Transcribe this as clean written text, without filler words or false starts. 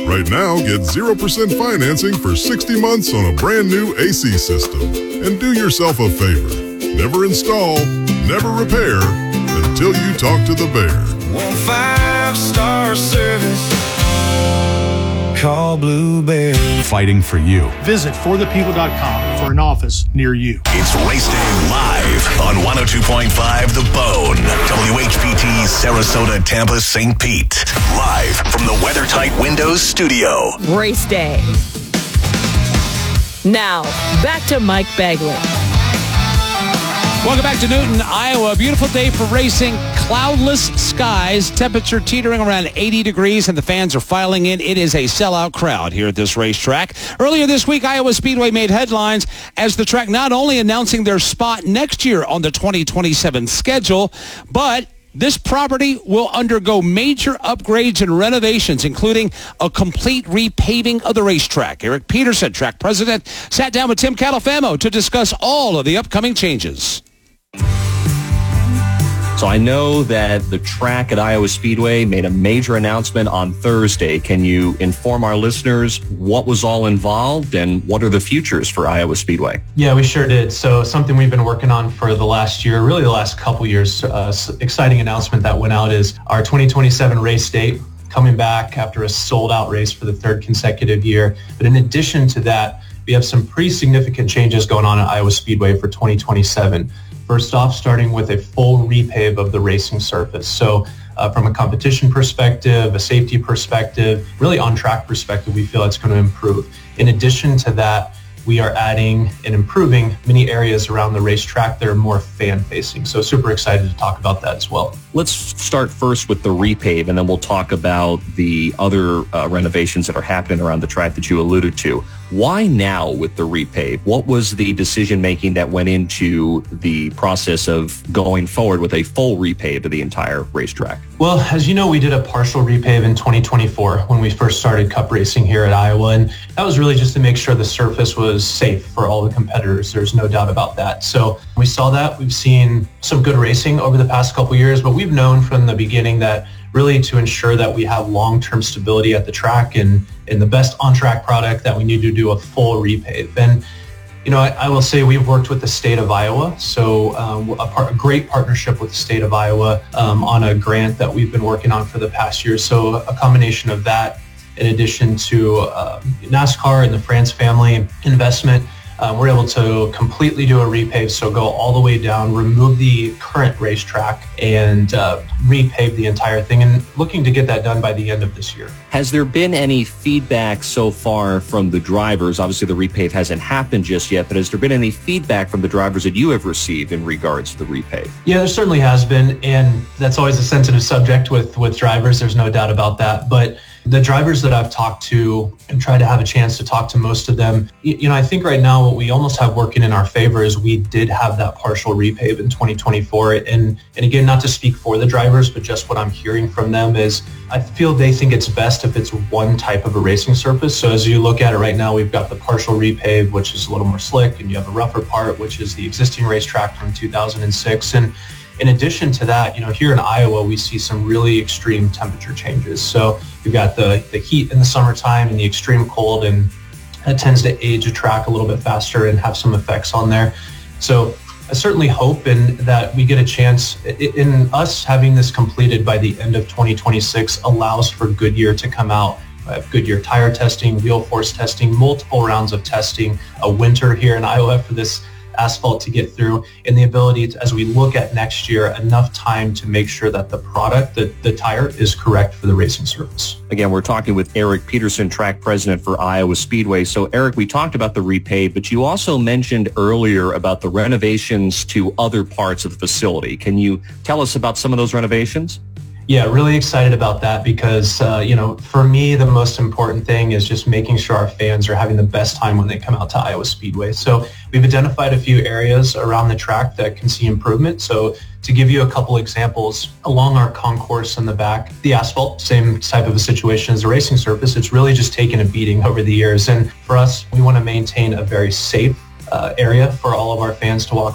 Right now, get 0% financing for 60 months on a brand new AC system. And do yourself a favor. Never install, never repair until you talk to the Bear. 5-star service. Call Blue Bear. Fighting for you. Visit forthepeople.com for an office near you. It's Race Day live on 102.5 The Bone. WHPT, Sarasota, Tampa, St. Pete. Live from the WeatherTight Windows studio. Race Day. Now, back to Mike Bagley. Welcome back to Newton, Iowa. A beautiful day for racing. Cloudless skies, temperature teetering around 80 degrees, and the fans are filing in. It is a sellout crowd here at this racetrack. Earlier this week, Iowa Speedway made headlines as the track not only announcing their spot next year on the 2027 schedule, but this property will undergo major upgrades and renovations, including a complete repaving of the racetrack. Eric Peterson, track president, sat down with Tim Catalfamo to discuss all of the upcoming changes. So I know that the track at Iowa Speedway made a major announcement on Thursday. Can you inform our listeners what was all involved and what are the futures for Iowa Speedway? Yeah, we sure did. So something we've been working on for the last year, really the last couple years, exciting announcement that went out is our 2027 race date coming back after a sold-out race for the third consecutive year. But in addition to that, we have some pretty significant changes going on at Iowa Speedway for 2027. First off, starting with a full repave of the racing surface. So from a competition perspective, a safety perspective, really on-track perspective, we feel it's going to improve. In addition to that, we are adding and improving many areas around the racetrack that are more fan-facing. So super excited to talk about that as well. Let's start first with the repave, and then we'll talk about the other renovations that are happening around the track that you alluded to. Why now with the repave? What was the decision-making that went into the process of going forward with a full repave of the entire racetrack? Well, as you know, we did a partial repave in 2024 when we first started Cup racing here at Iowa, and that was really just to make sure the surface was safe for all the competitors. There's no doubt about that. So we saw that. We've seen some good racing over the past couple years, but we've known from the beginning that really to ensure that we have long-term stability at the track and the best on-track product, that we need to do a full repave. And, you know, I will say we've worked with the state of Iowa, so a great partnership with the state of Iowa on a grant that we've been working on for the past year. So a combination of that, in addition to NASCAR and the France family investment, we're able to completely do a repave, so go all the way down, remove the current racetrack, and repave the entire thing, and looking to get that done by the end of this year. Has there been any feedback so far from the drivers? Obviously, the repave hasn't happened just yet, but has there been any feedback from the drivers that you have received in regards to the repave? Yeah, there certainly has been, and that's always a sensitive subject with drivers. There's no doubt about that, but the drivers that I've talked to and tried to have a chance to talk to most of them, you know, I think right now what we almost have working in our favor is we did have that partial repave in 2024. And again, not to speak for the drivers, but just what I'm hearing from them is I feel they think it's best if it's one type of a racing surface. So as you look at it right now, we've got the partial repave, which is a little more slick, and you have a rougher part, which is the existing racetrack from 2006. And in addition to that, you know, here in Iowa, we see some really extreme temperature changes. So you've got the heat in the summertime and the extreme cold, and that tends to age a track a little bit faster and have some effects on there. So I certainly hope in that we get a chance in us having this completed by the end of 2026 allows for Goodyear to come out. I have Goodyear tire testing, wheel force testing, multiple rounds of testing, a winter here in Iowa for this asphalt to get through, and the ability to, as we look at next year, enough time to make sure that the product, the tire, is correct for the racing surface. Again, we're talking with Eric Peterson, track president for Iowa Speedway. So Eric, we talked about the repave, but you also mentioned earlier about the renovations to other parts of the facility. Can you tell us about some of those renovations? Yeah, really excited about that because, you know, for me, the most important thing is just making sure our fans are having the best time when they come out to Iowa Speedway. So we've identified a few areas around the track that can see improvement. So to give you a couple examples, along our concourse in the back, the asphalt, same type of a situation as the racing surface. It's really just taken a beating over the years. And for us, we want to maintain a very safe area for all of our fans to walk